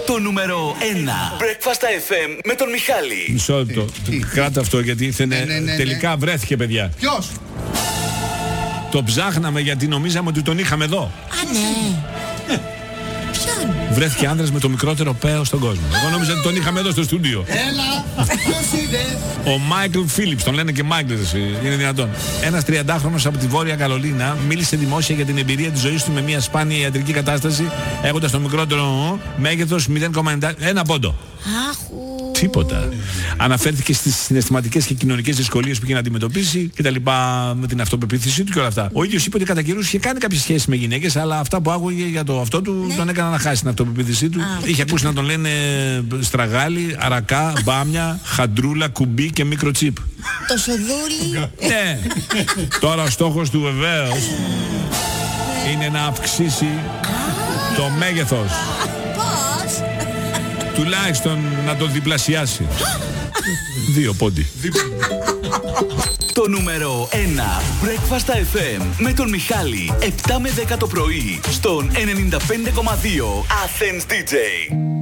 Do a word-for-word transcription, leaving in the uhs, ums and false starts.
Το νούμερο ένα. Breakfast εφ εμ με τον Μιχάλη. Μισό λεπτό. Κράτα αυτό γιατί ήθελε. Ναι, ναι, ναι, τελικά ναι. βρέθηκε, παιδιά. Ποιος? Το ψάχναμε γιατί νομίζαμε ότι τον είχαμε εδώ. Α, ναι. Ποιον? Βρέθηκε άνδρας με το μικρότερο παίο στον κόσμο. Εγώ νόμιζα ότι τον είχαμε εδώ στο στούντιο. Έλα, ποιος είναι? Ο Μάικλ Φίλιπς, τον λένε και Μάικλ, είναι δυνατόν. Ένας τριαντάχρονος από τη Βόρεια Καρολίνα μίλησε δημόσια για την εμπειρία της ζωής του με μια σπάνια ιατρική κατάσταση, έχοντας το μικρότερο μέγεθος μηδέν κόμμα ενενήντα ένα πόντο. Άχου. Τίποτα. Αναφέρθηκε στις συναισθηματικές και κοινωνικές δυσκολίες που είχε να αντιμετωπίσει και τα λοιπά με την αυτοπεποίθησή του και όλα αυτά. Ο ίδιος είπε ότι κατά καιρούς είχε κάνει κάποιες σχέσεις με γυναίκες, αλλά αυτά που άκουγε για το αυτό του ναι. τον έκαναν να χάσει την αυτοπεποίθησή του. Α, είχε ακούσει να τον λένε στραγάλι, αρακά, μπάμια, χαντρούλα, κουμπί και μικροτσίπ. Το σοδούλι. Ναι. Τώρα ο στόχος του βεβαίως είναι να αυξήσει το μέγεθος. Τουλάχιστον να τον διπλασιάσει. Δύο πόντι. Το νούμερο ένα. Breakfast εφ εμ με τον Μιχάλη. επτά με δέκα το πρωί στον ενενήντα πέντε κόμμα δύο Athens ντι τζέι.